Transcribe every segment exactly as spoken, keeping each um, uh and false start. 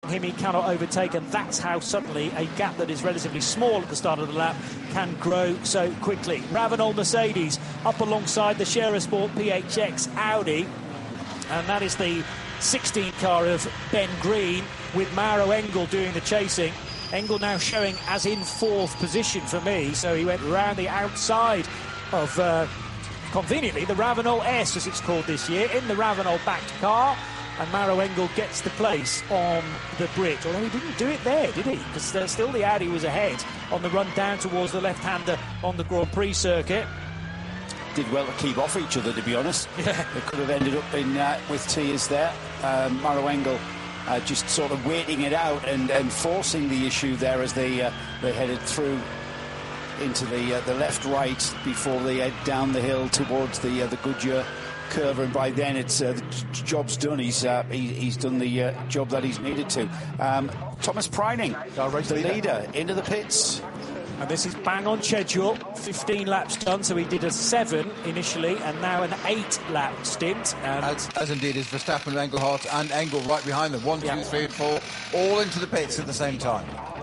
him he cannot overtake, and that's how suddenly a gap that is relatively small at the start of the lap can grow so quickly. Ravenel Mercedes up alongside the Scherer Sport P H X Audi, and that is the sixteen car of Ben Green, with Mauro Engel doing the chasing. Engel now showing as in fourth position for me, so he went round the outside of, uh, conveniently, the Ravenel S, as it's called this year, in the Ravenel-backed car, and Mauro Engel gets the place on the bridge. Although he didn't do it there, did he? Because uh, still the Audi was ahead on the run down towards the left-hander on the Grand Prix circuit. Did well to keep off each other, to be honest. Yeah. They could have ended up in uh, with tears there. Um, Mauro Engel uh, just sort of waiting it out and, and forcing the issue there as they uh, they headed through into the uh, the left-right before they head down the hill towards the uh, the Goodyear curve, and by then it's uh, the job's done. He's uh, he, he's done the uh, job that he's needed to. Um, Thomas Preining, the leader. leader, into the pits. And this is bang on schedule. fifteen laps done, so he did a seven initially, and now an eight lap stint. And as, as indeed is Verstappen, Engelhardt, and Engel right behind them. One, yeah. two, three, and four, all into the pits at the same time.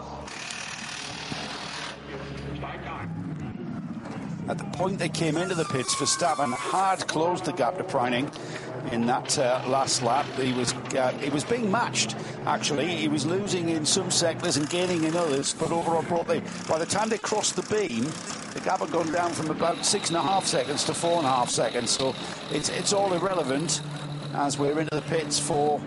At the point they came into the pits, Verstappen hard closed the gap to Preining in that uh, last lap. He was uh, he was being matched, actually. He was losing in some sectors and gaining in others, but overall, probably by the time they crossed the beam, the gap had gone down from about six and a half seconds to four and a half seconds. So it's it's all irrelevant as we're into the pits for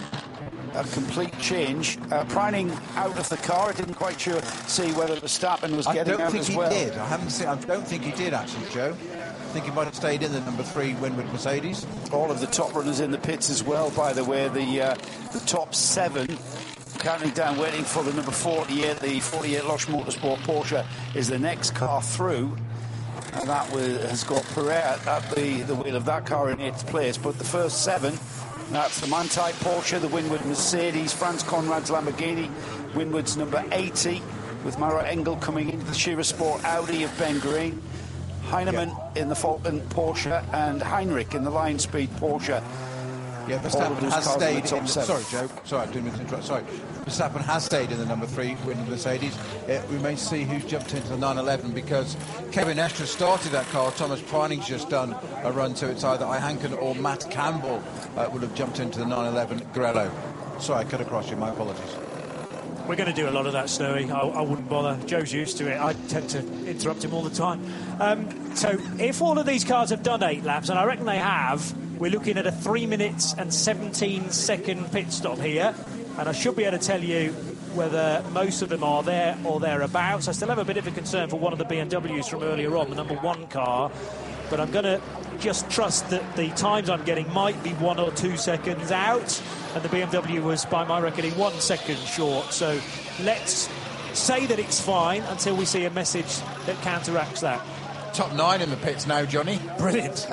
a complete change. Uh, Preining out of the car. I didn't quite sure see whether Verstappen was getting out as well. I don't think he did. I haven't seen. I don't think he did actually, Joe. I think he might have stayed in the number three Winward Mercedes. All of the top runners in the pits as well, by the way. The uh, the top seven, counting down, waiting for the number forty-eight. The forty-eight Losch Motorsport Porsche is the next car through. And that was, has got Pereira at the, the wheel of that car in eighth place. But the first seven, that's the Manthey Porsche, the Winward Mercedes, Franz Conrad's Lamborghini, Winward's number eighty, with Mauro Engel coming into the Scherer Sport Audi of Ben Green, Heinemann yeah. in the Falcon Porsche, and Heinrich in the Lion Speed Porsche. Yeah, Verstappen has stayed in the, in the sorry, Joe. Sorry, I didn't mean to interrupt. Sorry. Verstappen has stayed in the number three Winward Mercedes. It remains to see who's jumped into the nine eleven, because Kevin Estre started that car. Thomas Preining's just done a run, so it's either Ihankin or Matt Campbell uh, would have jumped into the nine eleven Grello. Sorry, I cut across you. My apologies. We're going to do a lot of that, Snowy. I, I wouldn't bother. Joe's used to it. I tend to interrupt him all the time. Um, so if all of these cars have done eight laps, and I reckon they have, we're looking at a three minutes and seventeen second pit stop here. And I should be able to tell you whether most of them are there or thereabouts. I still have a bit of a concern for one of the B M Ws from earlier on, the number one car. But I'm going to just trust that the times I'm getting might be one or two seconds out. And the B M W was, by my reckoning, one second short. So let's say that it's fine until we see a message that counteracts that. Top nine in the pits now, Johnny. Brilliant.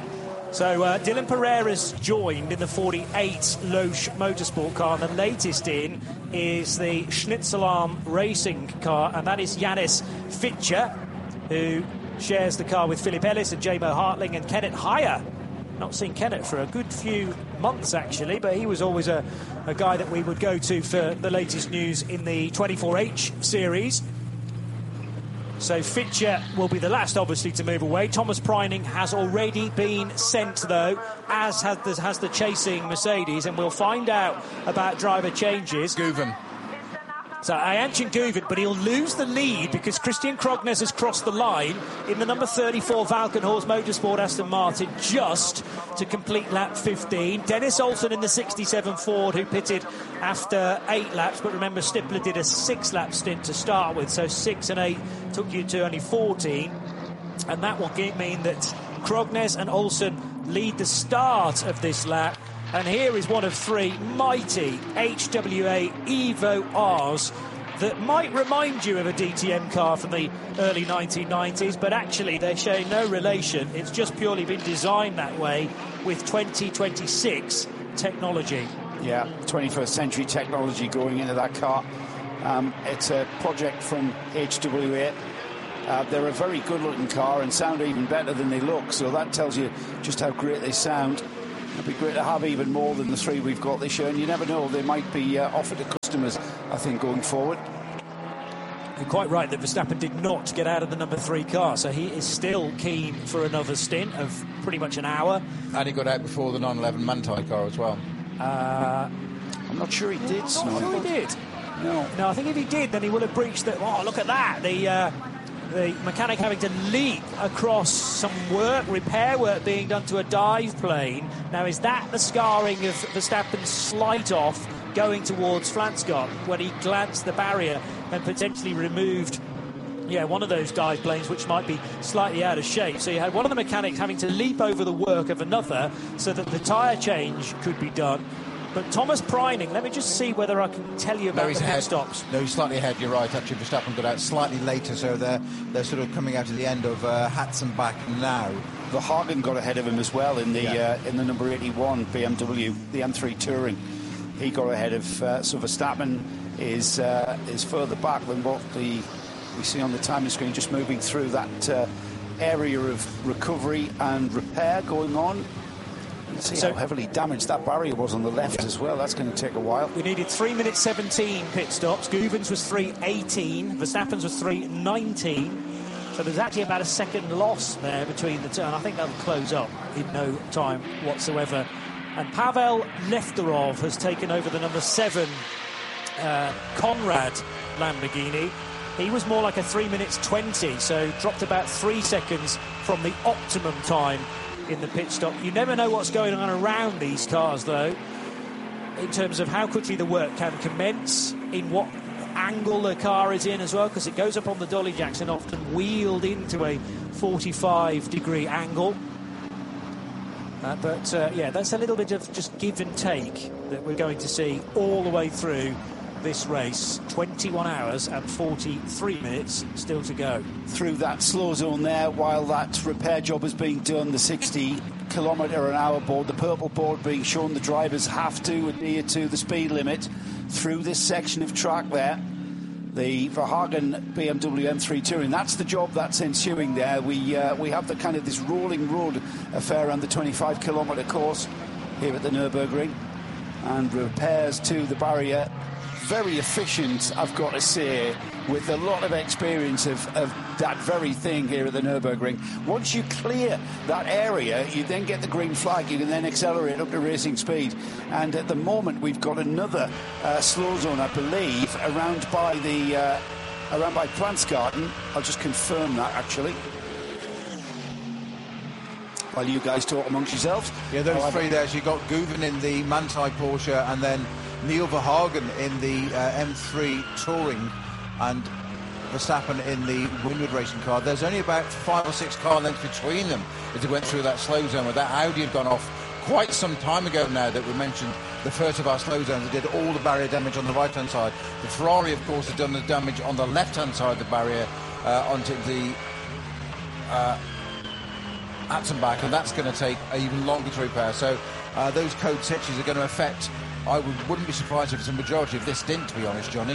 So uh, Dylan Pereira's joined in the forty-eight Losch Motorsport car, and the latest in is the Schnitzelarm Racing car, and that is Janis Fitcher, who shares the car with Philip Ellis and J-Mo Hartling and Kenneth Heyer. Not seen Kenneth for a good few months, actually, but he was always a, a guy that we would go to for the latest news in the twenty-four H series. So Fitcher will be the last, obviously, to move away. Thomas Preining has already been sent, though, as has the, has the chasing Mercedes, and we'll find out about driver changes. Guven. So Ayanchin Guven, but he'll lose the lead because Christian Krognes has crossed the line in the number thirty-four Valkenhorst Motorsport Aston Martin just to complete lap fifteen. Dennis Olsen in the sixty-seven Ford, who pitted after eight laps, but remember Stippler did a six lap stint to start with, so six and eight took you to only fourteen, and that will mean that Krognes and Olsen lead the start of this lap. And here is one of three mighty H W A Evo Rs that might remind you of a D T M car from the early nineteen nineties, but actually they're showing no relation. It's just purely been designed that way with twenty twenty-six technology. Yeah, twenty-first century technology going into that car. Um, it's a project from H W A. Uh, they're a very good-looking car and sound even better than they look, so that tells you just how great they sound. It'd be great to have even more than the three we've got this year, and you never know, they might be uh, offered to customers, I think, going forward. You're quite right that Verstappen did not get out of the number three car, so he is still keen for another stint of pretty much an hour. And he got out before the nine eleven Manthey car as well. Uh, I'm not sure he did, Snow. I'm sure he did. No. No, I think if he did, then he would have breached the... Oh, look at that! The... Uh, The mechanic having to leap across some work, repair work being done to a dive plane. Now, is that the scarring of Verstappen's slight off going towards Flansgard when he glanced the barrier and potentially removed, yeah, one of those dive planes which might be slightly out of shape? So you had one of the mechanics having to leap over the work of another so that the tyre change could be done. But Thomas Preining, let me just see whether I can tell you about no, the pit ahead. stops. No, he's slightly ahead, you're right. Actually, Verstappen got out slightly later, so they're, they're sort of coming out at the end of uh, Hatzenbach now. Verhagen got ahead of him as well in the yeah. uh, in the number eighty-one B M W, the M three Touring. He got ahead of, uh, so Verstappen is, uh, is further back than what the we see on the timing screen, just moving through that uh, area of recovery and repair going on. See so, how heavily damaged that barrier was on the left as well. That's going to take a while. We needed three minutes seventeen pit stops. Guven's was three eighteen. Verstappen's was three nineteen. So there's actually about a second loss there between the two. And I think that'll close up in no time whatsoever. And Pavel Lefterov has taken over the number seven uh, Conrad Lamborghini. He was more like a three minutes twenty, so dropped about three seconds from the optimum time in the pit stop. You never know what's going on around these cars, though, in terms of how quickly the work can commence, in what angle the car is in as well, because it goes up on the dolly jacks and often wheeled into a forty-five degree angle. Uh, but, uh, yeah, that's a little bit of just give and take that we're going to see all the way through this race. twenty-one hours and forty-three minutes still to go. Through that slow zone there, while that repair job is being done, the sixty kilometre an hour board, the purple board being shown, the drivers have to adhere to the speed limit through this section of track there. The Verhagen B M W M three Touring, that's the job that's ensuing there. We uh, we have the kind of this rolling road affair on the twenty-five kilometre course here at the Nürburgring, and repairs to the barrier. Very efficient, I've got to say, with a lot of experience of, of that very thing here at the Nürburgring. Once you clear that area, you then get the green flag. You can then accelerate up to racing speed. And at the moment, we've got another uh, slow zone, I believe, around by the uh, around by Plantsgarten. I'll just confirm that, actually, while you guys talk amongst yourselves. Yeah, those However, three there. So you got Guven in the Manthey Porsche, and then Neil Verhagen in the uh, M three Touring, and Verstappen in the Winward racing car. There's only about five or six car lengths between them as they went through that slow zone, where that Audi had gone off quite some time ago now. That we mentioned the first of our slow zones. They did all the barrier damage on the right-hand side. The Ferrari, of course, had done the damage on the left-hand side of the barrier uh, onto the uh, Atzenbach, and that's going to take even longer to repair. So uh, those code sections are going to affect, I would, wouldn't be surprised if it's a majority of this stint, to be honest, Johnny.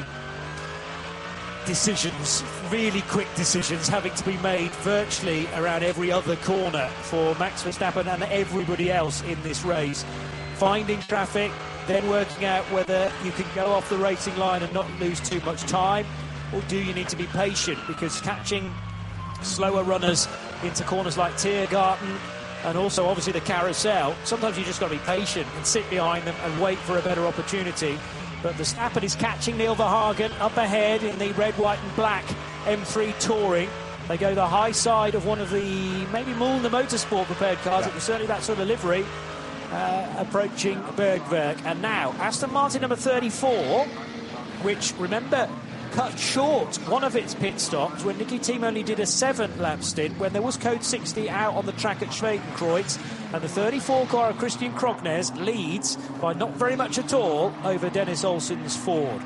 Decisions, really quick decisions, having to be made virtually around every other corner for Max Verstappen and everybody else in this race. Finding traffic, then working out whether you can go off the racing line and not lose too much time, or do you need to be patient, because catching slower runners into corners like Tiergarten and also obviously the carousel, sometimes you just got to be patient and sit behind them and wait for a better opportunity. But Verstappen is catching Neil Verhagen up ahead in the red, white and black M three Touring. They go the high side of one of the maybe Mühlner Motorsport prepared cars. Yeah. It was certainly that sort of livery, uh, approaching Bergwerk. And now Aston Martin number thirty-four, which, remember, cut short one of its pit stops when Niki Team only did a seven lap stint when there was code sixty out on the track at Schwedenkreuz, and the thirty-four car of Christian Krognes leads by not very much at all over Dennis Olsen's Ford.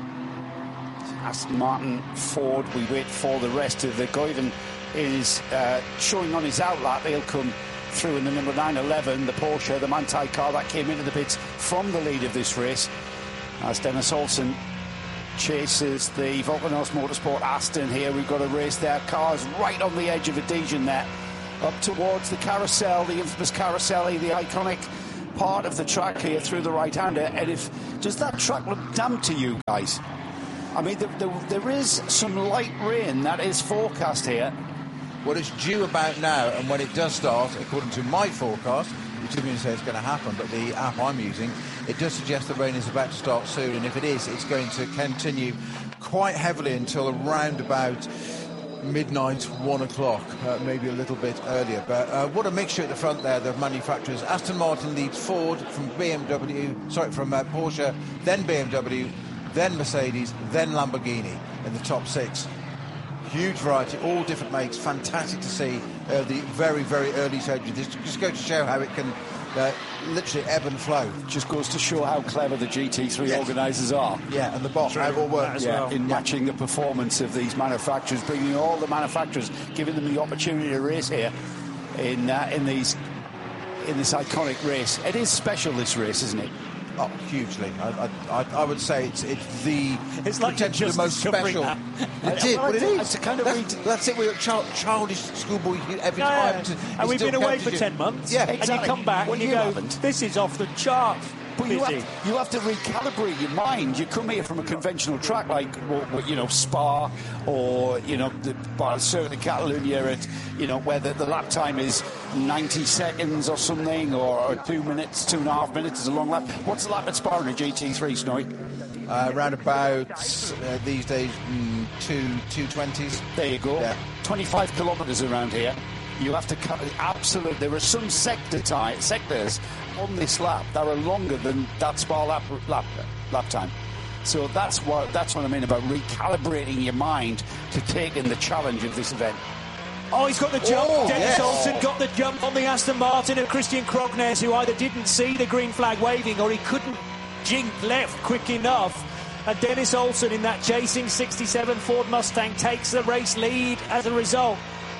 Aston Martin, Ford, we wait for the rest of the Guiden is uh, showing on his outlap. He'll come through in the number nine eleven, the Porsche, the Manthey car that came into the pits from the lead of this race, as Dennis Olsen chases the Volcanos Motorsport Aston here. We've got a race there, cars right on the edge of adhesion there, up towards the carousel, the infamous carousel, the iconic part of the track here through the right-hander. And if does that track look damp to you guys? I mean, the, the, there is some light rain that is forecast here. Well, it's due about now, and when it does start, according to my forecast, which doesn't say it's going to happen, but the app I'm using, it does suggest the rain is about to start soon, and if it is, it's going to continue quite heavily until around about midnight, one o'clock, uh, maybe a little bit earlier. But uh, what a mixture at the front there, the manufacturers. Aston Martin leads Ford from B M W, sorry, from uh, Porsche, then B M W, then Mercedes, then Lamborghini in the top six. Huge variety, all different makes. Fantastic to see uh, the very, very early stages. This just goes to show how it can uh, literally ebb and flow. Just goes to show how clever the G T three yes. organisers are. Yeah, and the boss, how it all works. Yeah, well. in yeah. matching the performance of these manufacturers, bringing all the manufacturers, giving them the opportunity to race here in uh, in these in this iconic race. It is special, this race, isn't it? Oh, hugely. I, I, I would say it's it's the it's like potentially the most special. That. It did, well, but it is. is. Kind of that's, that's it. We're child, childish schoolboy every yeah, time. Yeah. And we've been away for you. ten months. Yeah, exactly. And you come back well, and you, you go, haven't. this is off the charts. But you have, you have to recalibrate your mind. You come here from a conventional track like, well, you know, Spa or, you know, the well, certainly Catalonia, at, you know, where the, the lap time is ninety seconds or something, or, or two minutes, two and a half minutes is a long lap. What's the lap at Spa in a G T three, Snowy? Uh, around about uh, these days, mm, two two twenties. There you go. Yeah. twenty-five kilometres around here. You have to cut absolute. There are some sector time, sectors on this lap that are longer than that Spa lap, lap lap time. So that's what that's what I mean about recalibrating your mind to take in the challenge of this event. Oh, he's got the jump. Oh, Dennis yes. Olsen got the jump on the Aston Martin of Christian Krognes, who either didn't see the green flag waving or he couldn't jink left quick enough. And Dennis Olsen in that chasing sixty-seven Ford Mustang takes the race lead as a result.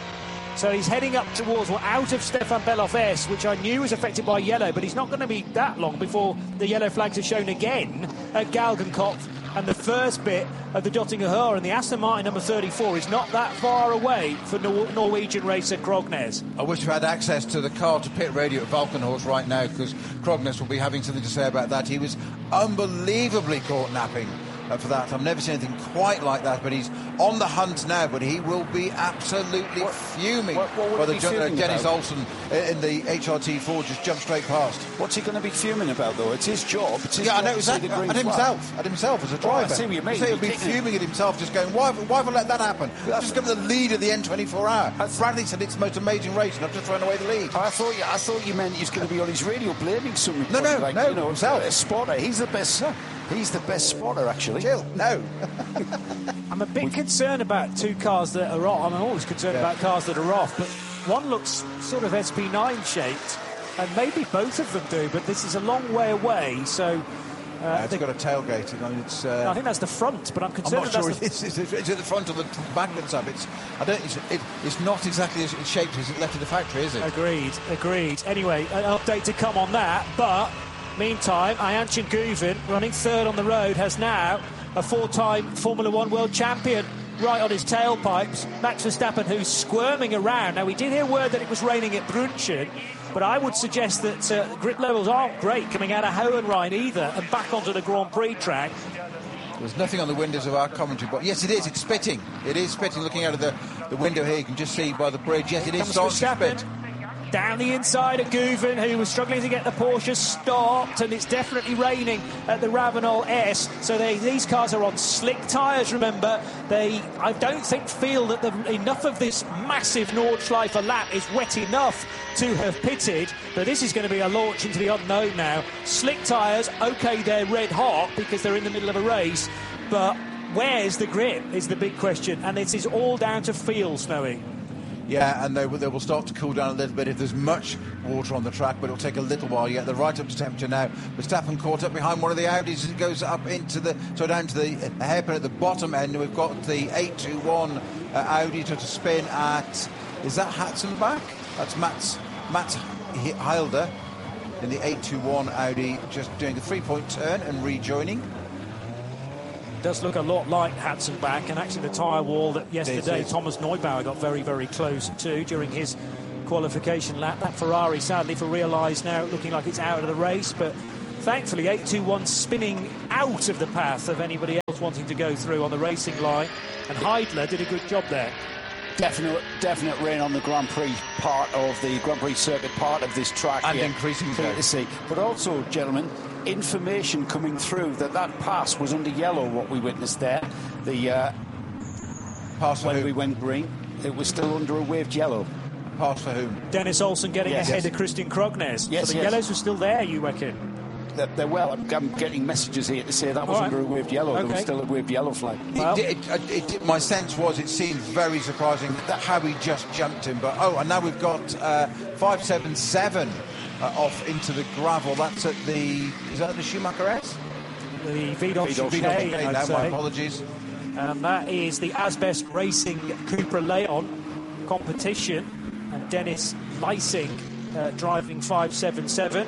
So he's heading up towards, well, out of Stefan Beloff S, which I knew was affected by yellow, but he's not going to be that long before the yellow flags are shown again at Galgenkopf. And the first bit of the Dottinger Höhe and the Aston Martin number thirty-four is not that far away for Nor- Norwegian racer Krognes. I wish we had access to the car to pit radio at Valkenhorst right now, because Krognes will be having something to say about that. He was unbelievably caught napping uh, for that. I've never seen anything quite like that, but he's on the hunt now, but he will be absolutely what, fuming what, what by the be ju- uh, Dennis about? Olsen in the H R T four, just jumped straight past. What's he going to be fuming about, though? It's his job. It's his yeah, job I know, to see exactly. the green At flag. himself, at himself as a driver. Oh, I see what you mean. So he'll be fuming at himself, just going, why, why have I let that happen? I've just given the lead of the N twenty-four hour. Bradley said it's the most amazing race, and I've just thrown away the lead. I thought you, I thought you meant he's going to be on his radio blaming somebody. No, no, like, no, you know, himself. A spotter. He's the best. He's the best spotter, actually. Jill, no. I'm a bit concerned about two cars that are off. I'm always concerned Yeah. about cars that are off, but one looks sort of S P nine shaped, and maybe both of them do, but this is a long way away, so... Uh, Uh, it's the, got a tailgate. You know, it's, uh, I think that's the front, but I'm I'm concerned not that sure that's it's, it's, it's at the front or the back that's up. It's, I don't, it's, it, it's not exactly as shaped as it left in the factory, is it? Agreed, agreed. Anyway, an update to come on that, but meantime, Ayhancan Guven, running third on the road, has now a four-time Formula One world champion right on his tailpipes. Max Verstappen, who's squirming around. Now, we did hear word that it was raining at Brunchen, but I would suggest that uh, grip levels aren't great coming out of Hohenrhein either, and back onto the Grand Prix track. There's nothing on the windows of our commentary box. Yes, it is. It's spitting. It is spitting. Looking out of the, the window here, you can just see by the bridge. Yes, it is starting to spit. Down the inside of Guven, who was struggling to get the Porsche stopped, and it's definitely raining at the Ravenol S. So they, these cars are on slick tyres, remember. They, I don't think, feel that the, enough of this massive Nordschleife lap is wet enough to have pitted. But this is going to be a launch into the unknown now. Slick tyres, OK, they're red hot because they're in the middle of a race, but where's the grip is the big question, and this is all down to feel, Snowy. Yeah, and they, will- they will start to cool down a little bit if there's much water on the track, but it'll take a little while. You get the right up to temperature now. Verstappen caught up behind one of the Audis as it goes up into the, so down to the uh, hairpin at the bottom end. We've got the eight two one uh, Audi to, to spin at, is that Hatzenbach? That's Mats, Mats Hilder in the eight two one Audi, just doing a three-point turn and rejoining. Does look a lot like Hatzenbach, and actually the tyre wall that yesterday Thomas Neubauer got very, very close to during his qualification lap. That Ferrari, sadly, for Real Eyes now looking like it's out of the race, but thankfully eight two one spinning out of the path of anybody else wanting to go through on the racing line, and Heidler did a good job there. Definite, definite rain on the Grand Prix part of the Grand Prix circuit part of this track, and here, increasing clear to see. But also, gentlemen, information coming through that that pass was under yellow. What we witnessed there, the uh, pass when who? we went green, it was still under a waved yellow. Pass for whom? Dennis Olsen getting yes, ahead yes. of Christian Krognes. Yes, so the yes. yellows were still there, you reckon? They're, they're well. I'm, I'm getting messages here to say that was right. under a waved yellow. Okay. There was still a waved yellow flag. Well, it, it, it, it, my sense was it seemed very surprising that how he just jumped him. But oh, and now we've got uh, five seven seven uh, off into the gravel. That's at the is that the Schumacher S? The Vidal Chicane, I'd now, say. my apologies. And that is the Asbest Racing Cupra Leon competition, and Dennis Leising uh, driving five seven seven.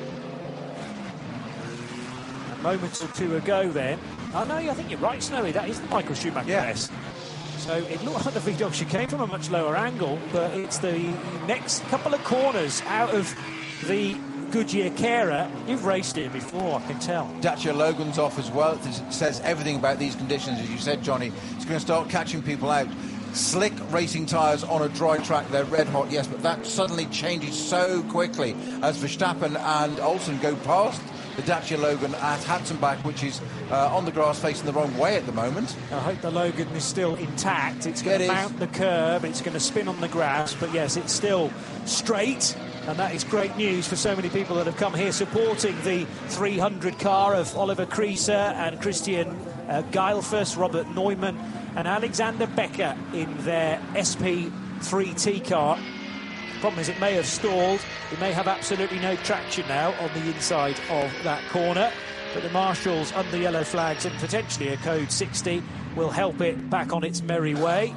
A moment or two ago then. Oh no, I think you're right, Snowy, that is the Michael Schumacher Yeah. S. So it looked like the Vidal Chicane from a much lower angle, but it's the next couple of corners out of the Goodyear Carer. You've raced it before, I can tell. Dacia Logan's off as well. It says everything about these conditions, as you said, Johnny. It's going to start catching people out. Slick racing tyres on a dry track, they're red hot, yes, but that suddenly changes so quickly as Verstappen and Olsen go past the Dacia Logan at Hatzenbach, which is uh, on the grass facing the wrong way at the moment. I hope the Logan is still intact. It's going It to is. mount the curb, it's going to spin on the grass, but yes, it's still straight, and that is great news for so many people that have come here supporting the three hundred car of Oliver Creaser and Christian uh, Geilfuss, Robert Neumann and Alexander Becker in their S P three T car. The problem is it may have stalled. It may have absolutely no traction now on the inside of that corner, but the marshals under yellow flags and potentially a code sixty will help it back on its merry way.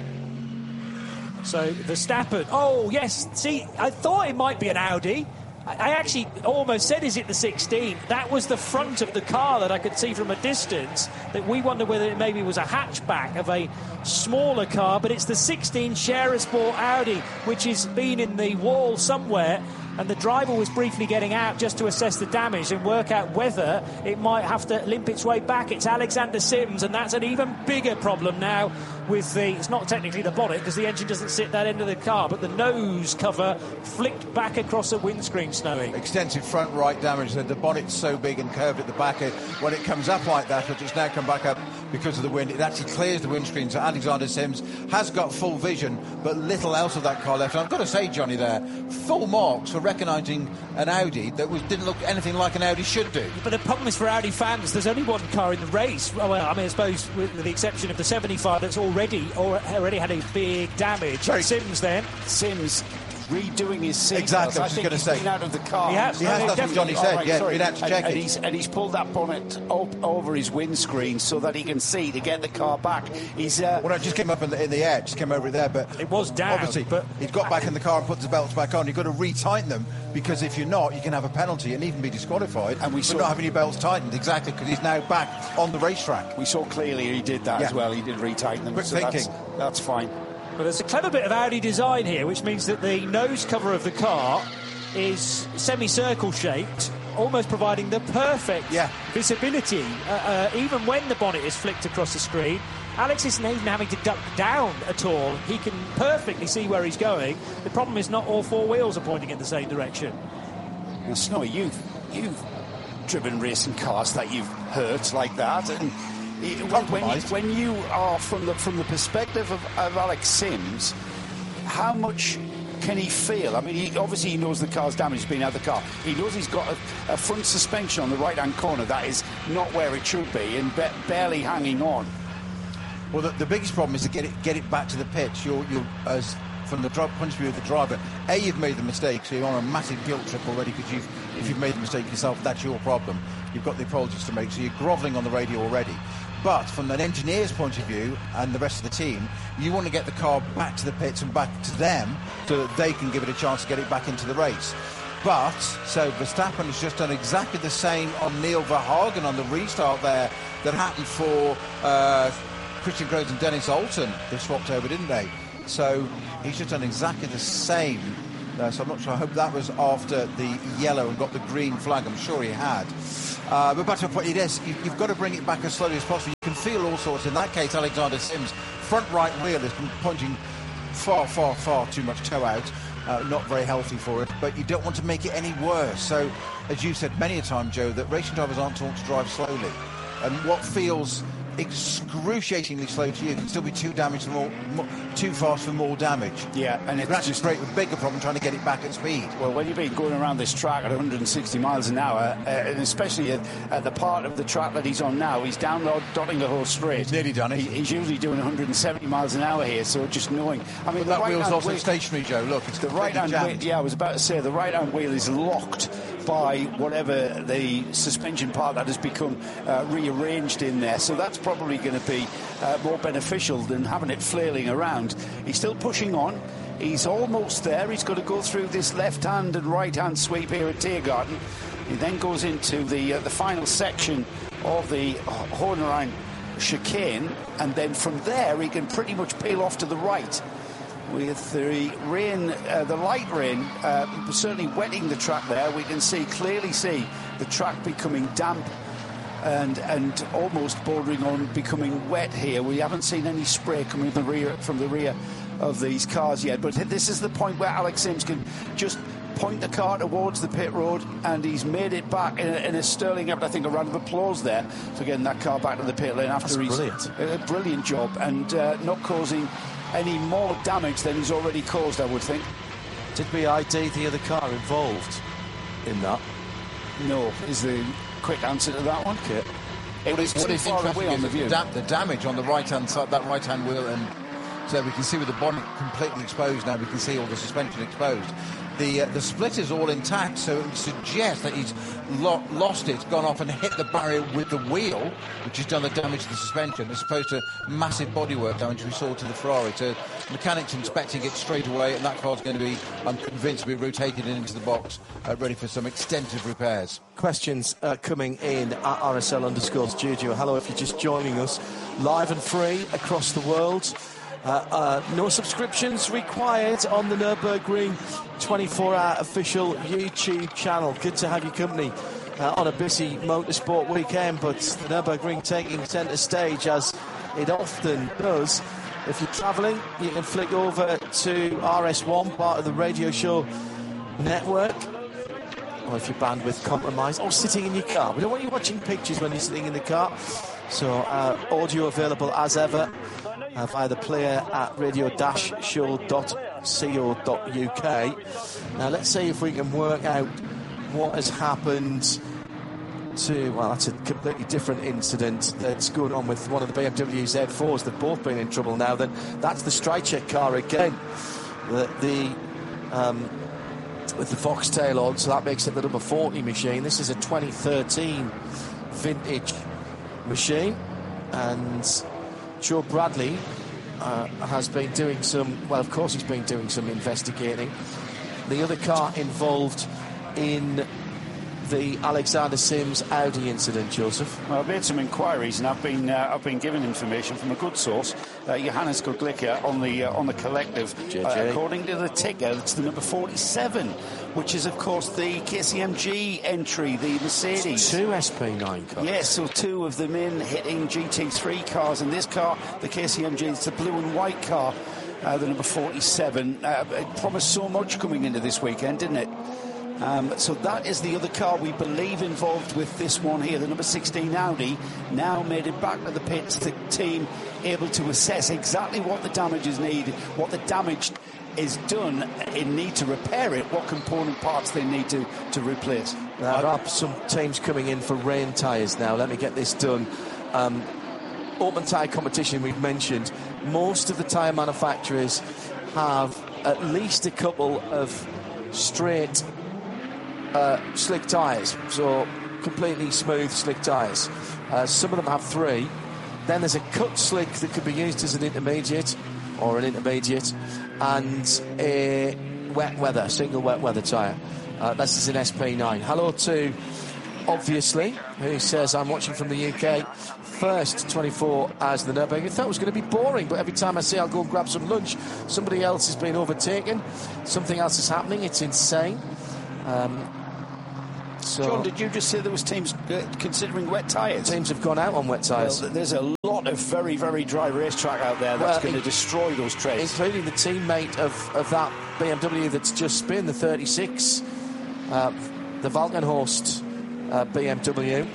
So Verstappen, oh yes, see, I thought it might be an Audi. I actually almost said, is it the sixteen? That was the front of the car that I could see from a distance, that we wondered whether it maybe was a hatchback of a smaller car, but it's the sixteen Scherer Sport Audi, which has been in the wall somewhere, and the driver was briefly getting out just to assess the damage and work out whether it might have to limp its way back. It's Alexander Sims, and that's an even bigger problem now with the, it's not technically the bonnet because the engine doesn't sit that end of the car, but the nose cover flicked back across the windscreen, Snowy. Extensive front right damage. The bonnet's so big and curved at the back. When it comes up like that, which has now come back up because of the wind, it actually clears the windscreen. So Alexander Sims has got full vision, but little else of that car left. And I've got to say, Johnny, there, full marks for recognising an Audi that was, didn't look anything like an Audi should do. But the problem is for Audi fans, there's only one car in the race. Well, I mean, I suppose with the exception of the seventy-five that's already or already had a big damage. Very Sims then. Sims redoing his seatbelt. Exactly, I was I just think gonna he's say. been out of the car. He has, He has, no, that's what Johnny definitely. said, Right, yeah, sorry. we'd have to and, check and it. He's, and he's pulled that bonnet up over his windscreen so that he can see to get the car back. He's uh, Well, it just came up in the, in the air, just came over there, but It was down, obviously, but- he's got back in the car and put the belts back on. You've got to retighten them, because if you're not, you can have a penalty and even be disqualified. And we for saw- not having your belts tightened, exactly, because he's now back on the racetrack. we saw clearly he did that Yeah. as well. He did retighten them. Quick so that's, thinking. that's fine. But there's a clever bit of Audi design here, which means that the nose cover of the car is semicircle shaped, almost providing the perfect Yeah. visibility, uh, uh, even when the bonnet is flicked across the screen. Alex isn't even having to duck down at all. He can perfectly see where he's going. The problem is not all four wheels are pointing in the same direction. Now, Snowy, you've you've driven racing cars that you've hurt like that, and it- when, when, you, Compromised. when you are from the from the perspective of, of Alex Sims, how much can he feel? I mean, he, obviously he knows the car's damaged, he's been out of the car. He knows he's got a, a front suspension on the right-hand corner that is not where it should be and ba- barely hanging on. Well, the, the biggest problem is to get it get it back to the pitch. You're, you're as from the dri- point of view of the driver. A, you've made the mistake, so you're on a massive guilt trip already, because you've if you've made the mistake yourself, that's your problem. You've got the apologies to make, so you're grovelling on the radio already. But from an engineer's point of view and the rest of the team, you want to get the car back to the pits and back to them so that they can give it a chance to get it back into the race. But, so Verstappen has just done exactly the same on Neil Verhagen on the restart there that happened for uh, Christian Groves and Dennis Olsen. They swapped over, didn't they? So he's just done exactly the same. Uh, so I'm not sure. I hope that was after the yellow and got the green flag. I'm sure he had. Uh, but back to the point, it is, you, you've got to bring it back as slowly as possible. You can feel all sorts. In that case, Alexander Sims' front right wheel has been punching far, far, far too much toe out. Uh, not very healthy for it, but you don't want to make it any worse. So, as you've said many a time, Joe, that racing drivers aren't taught to drive slowly. And what feels excruciatingly slow to you can still be too damaged for more, more too fast for more damage. Yeah, and it's actually create a bigger problem trying to get it back at speed. Well, when you've been going around this track at one hundred sixty miles an hour, uh, and especially at, at the part of the track that he's on now, he's down Dottingham Straight. He's nearly done it. He, he's usually doing one hundred seventy miles an hour here, so just knowing. I mean, but that right wheel's also wheel, stationary, Joe. Look, it's the right hand wheel. Yeah, I was about to say the right hand wheel is locked by whatever the suspension part that has become uh, rearranged in there. So that's probably going to be uh, more beneficial than having it flailing around. He's still pushing on. He's almost there. He's got to go through this left-hand and right-hand sweep here at Tiergarten. He then goes into the uh, the final section of the Hohenrhein chicane, and then from there he can pretty much peel off to the right. With the rain, uh, the light rain, uh, certainly wetting the track there, we can see clearly see the track becoming damp and and almost bordering on becoming wet here. We haven't seen any spray coming from the rear from the rear of these cars yet, but this is the point where Alex Sims can just point the car towards the pit road, and he's made it back in a, in a sterling effort. I think a round of applause there for getting that car back to the pit lane after That's he's brilliant. A, a brilliant job and uh, not causing any more damage than he's already caused, I would think. Did B I D the other car involved in that? No, is the quick answer to that one. Okay. It what was is, too is far away on the view. The, da the damage on the right-hand side, that right-hand wheel, and so we can see with the bonnet completely exposed now, we can see all the suspension exposed. The uh, the split is all intact, so it would suggest that he's lo lost it, gone off and hit the barrier with the wheel, which has done the damage to the suspension, as opposed to massive bodywork damage we saw to the Ferrari. So mechanics inspecting it straight away, and that car's going to be, I'm convinced, be rotated into the box, uh, ready for some extensive repairs. Questions uh, coming in at R S L underscore studio. Hello, if you're just joining us, live and free across the world. Uh, uh, no subscriptions required on the Nürburgring twenty-four hour official YouTube channel. Good to have your company uh, on a busy motorsport weekend, but the Nürburgring taking centre stage as it often does. If you're travelling, you can flick over to R S one, part of the Radio Show network. Or if your bandwidth compromised, or sitting in your car. We don't want you watching pictures when you're sitting in the car. So uh, audio available as ever uh, via the player at radio dash show dot co dot U K. Now let's see if we can work out what has happened to, well, that's a completely different incident that's going on with one of the B M W Z fours. They've both been in trouble now. Then that's the Strycek car again. The, the um, with the Foxtail on, so that makes it the number forty machine. This is a twenty thirteen vintage machine, and Joe Bradley uh, has been doing some, well, of course he's been doing some investigating. The other car involved in the Alexander Sims Audi incident, Joseph? Well, I've made some inquiries, and I've been uh, I've been given information from a good source, uh, Johannes Godlicka, on the uh, on the collective. Uh, according to the ticker, it's the number forty-seven, which is of course the K C M G entry, the Mercedes. Two S P nine cars. Yes, so two of them in hitting G T three cars, and this car, the K C M G, it's the blue and white car, uh, the number forty-seven. Uh, it promised so much coming into this weekend, didn't it? Um, so that is the other car we believe involved with this one here, the number sixteen Audi. Now made it back to the pits, the team able to assess exactly what the damages need, what the damage is done in need to repair it, what component parts they need to, to replace. There are some teams coming in for rain tyres now. Let me get this done. Um, open tyre competition we've mentioned. Most of the tyre manufacturers have at least a couple of straight Uh, slick tyres, so completely smooth slick tyres. Uh, some of them have three. Then there's a cut slick that could be used as an intermediate or an intermediate, and a wet weather, single wet weather tyre. Uh, this is an S P nine. Hello to obviously, who says, I'm watching from the U K. First twenty-four as the Nürburgring. I thought it was going to be boring, but every time I say I'll go and grab some lunch, somebody else has been overtaken. Something else is happening. It's insane. Um, so John, did you just say there was teams uh, considering wet tyres? Teams have gone out on wet tyres. Well, there's a lot of very, very dry racetrack out there that's well, going to destroy those trains. Including the teammate of, of that B M W that's just spin, the thirty-six, uh, the Valkenhorst uh, B M W.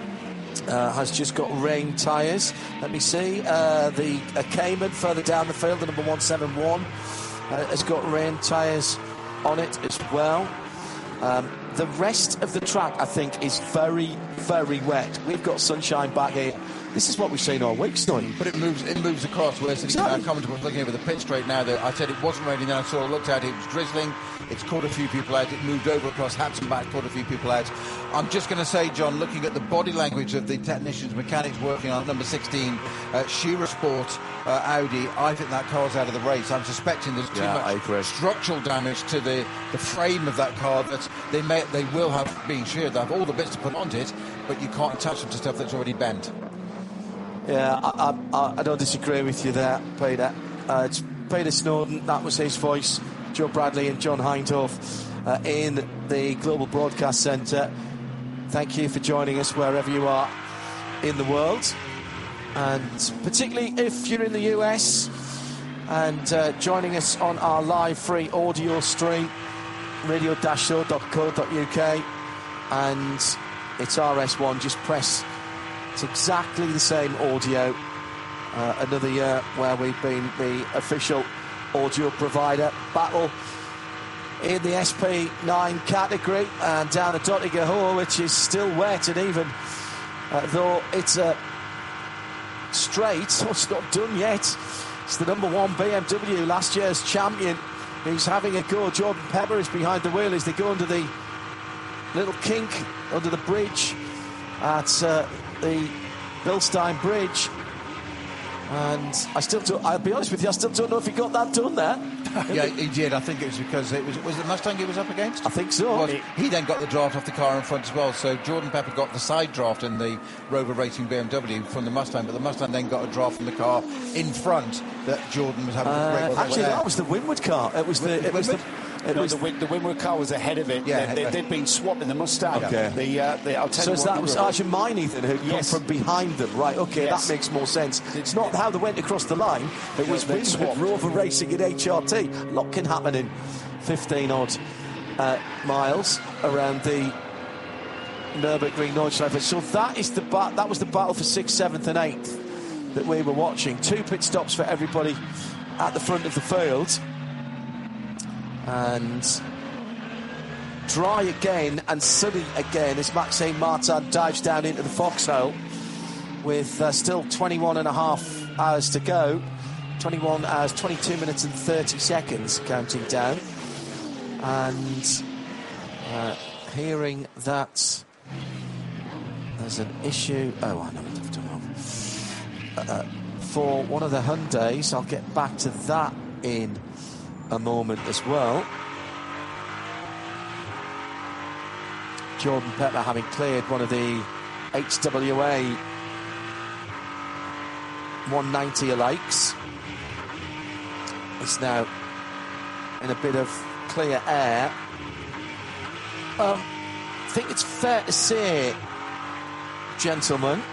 Uh, has just got rain tyres. Let me see. Uh, the uh, Cayman further down the field, the number one seventy-one, uh, has got rain tyres on it as well. Um, the rest of the track, I think, is very, very wet. We've got sunshine back here. This is what we've seen all week, Snowy. But it moves it moves across. Whereas exactly. the uh, commentator was looking over the pit straight now. That I said it wasn't raining, then I saw, looked at it, it was drizzling. It's caught a few people out. It moved over across Hatton back, caught a few people out. I'm just going to say, John, looking at the body language of the technicians, mechanics working on number sixteen, uh, Shearer Sport uh, Audi, I think that car's out of the race. I'm suspecting there's too yeah, much structural damage to the, the frame of that car that they may they will have been sheared. They have all the bits to put onto it, but you can't attach them to stuff that's already bent. Yeah, I, I, I don't disagree with you there, Peter. Uh, it's Peter Snowden, that was his voice. Joe Bradley and John Hindhaugh uh, in the Global Broadcast Centre. Thank you for joining us wherever you are in the world. And particularly if you're in the U S and uh, joining us on our live free audio stream, radio dash show dot co dot U K. And it's R S one, just press. It's exactly the same audio. Uh, another year where we've been the official audio provider. Battle in the S P nine category and down the Dottinger, which is still wet, and even uh, though it's a straight, so it's not done yet. It's the number one B M W, last year's champion, who's having a go. Jordan Pepper is behind the wheel as they go under the little kink under the bridge at uh, the Bilstein Bridge. And I still don't, I'll be honest with you, I still don't know if he got that done there. Yeah, he did. I think it was because it was was it Mustang he was up against? I think so. He, he then got the draft off the car in front as well. So Jordan Pepper got the side draft in the Rover Racing B M W from the Mustang, but the Mustang then got a draft from the car in front that Jordan was having. Uh, a great actually, there. that was the Winwood car. It was the. It was the It no, was the, the Winwood car was ahead of it. Yeah, they, they'd been swapping the Mustang. Okay. The, uh, the, I'll tell so you what, that was Arjun Miney then who yes. come from behind them, right? Okay, yes. that makes more sense. It's not how they went across the line. It was no, Winwood Rover Racing in H R T. A lot can happen in fifteen odd uh, miles around the Nürburgring Nordschleife. So that is the ba- that was the battle for sixth, seventh, and eighth that we were watching. Two pit stops for everybody at the front of the field, and dry again and sunny again as Maxime Martin dives down into the foxhole with uh, still twenty-one and a half hours to go. twenty-one hours, twenty-two minutes and thirty seconds counting down. And uh, hearing that there's an issue. Oh, I know what I've done. Uh, for one of the Hyundais, I'll get back to that in a moment as well. Jordan Pepper having cleared one of the H W A one ninety likes. It's now in a bit of clear air. Um, I think it's fair to say, gentlemen,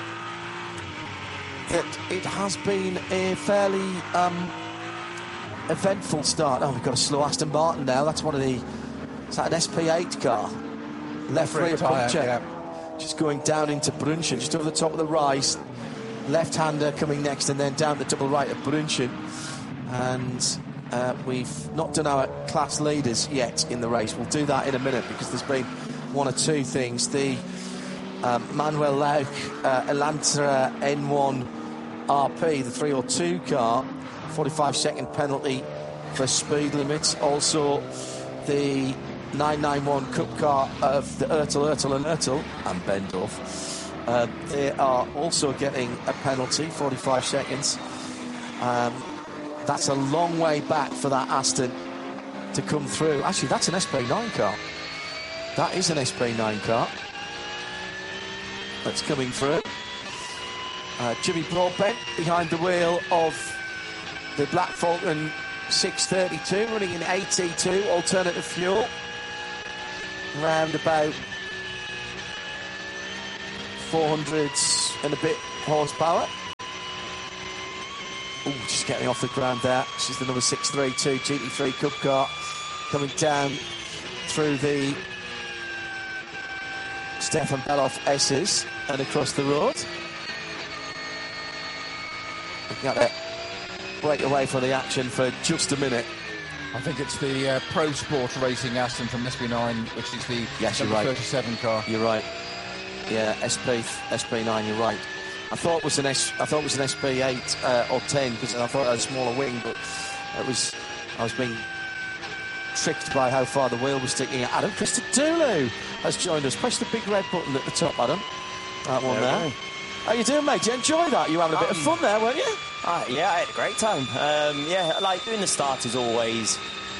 that it has been a fairly um, eventful start. Oh, we've got a slow Aston Martin now. That's one of the... Is that an S P eight car? Left rear puncture. Yeah. Just going down into Brunchen, just over the top of the rise. Left-hander coming next, and then down the double right of Brunchen. And uh, we've not done our class leaders yet in the race. We'll do that in a minute because there's been one or two things. The um, Manuel Lauch uh, Elantra N one R P, the three oh two car, forty-five second penalty for speed limits. Also, the nine ninety-one Cup car of the Ertl, Ertl and Ertl and Bendorf. Uh, they are also getting a penalty, forty-five seconds. Um, that's a long way back for that Aston to come through. Actually, that's an S P nine car. That is an S P nine car. that's coming through. Uh, Jimmy Broadbent behind the wheel of the Black Falcon six thirty-two, running in A T two, alternative fuel. Round about four hundred and a bit horsepower. Ooh, just getting off the ground there. This is the number six thirty-two G T three Cup car coming down through the Stefan Beloff S's and across the road. We've got to break away from the action for just a minute. I think it's the uh, Pro Sport Racing Aston from S P nine, which is the yes, number right. thirty-seven car. You're right. Yeah, S P S P nine. You're right. I thought it was an S. I thought it was an S P eight uh, or ten because I thought it had a smaller wing, but it was. I was being tricked by how far the wheel was sticking out. Adam Christodoulou has joined us. Press the big red button at the top, Adam. That one there. there. How you doing, mate? Did you enjoy that? You were having a bit um, of fun there, weren't you? Uh, yeah, I had a great time. Um, yeah, like doing the start is always